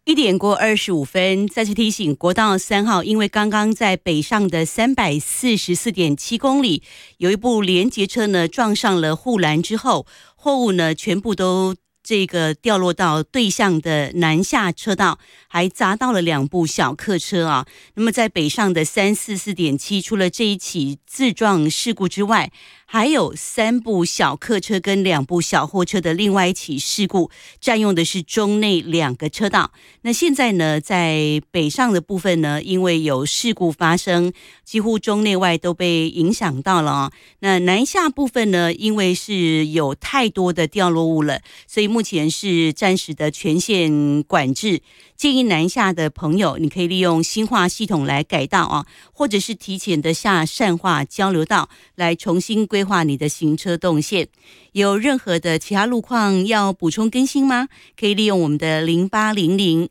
1:25，再次提醒国道3号，因为刚刚在北上的344.7公里，有一部联结车呢撞上了护栏之后，货物呢全部都掉落到对向的南下车道，还砸到了2部小客车啊。那么在北上的344.7，除了这一起自撞事故之外，还有3部小客车跟2部小货车的另外一起事故，占用的是中内2个车道。那现在呢，在北上的部分呢，因为有事故发生，几乎中内外都被影响到了啊。那南下部分呢，因为是有太多的掉落物了，所以目前是暂时的全线管制。建议南下的朋友，你可以利用新化系统来改道啊，或者是提前的下善化交流道来重新规划你的行车动线。有任何的其他路况要补充更新吗？可以利用我们的0800